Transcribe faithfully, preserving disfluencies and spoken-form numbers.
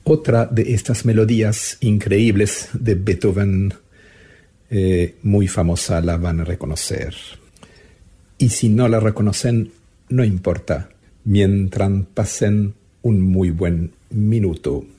Otra de estas melodías increíbles de Beethoven, eh, muy famosa, la van a reconocer. Y si no la reconocen, no importa, mientras pasen un muy buen minuto.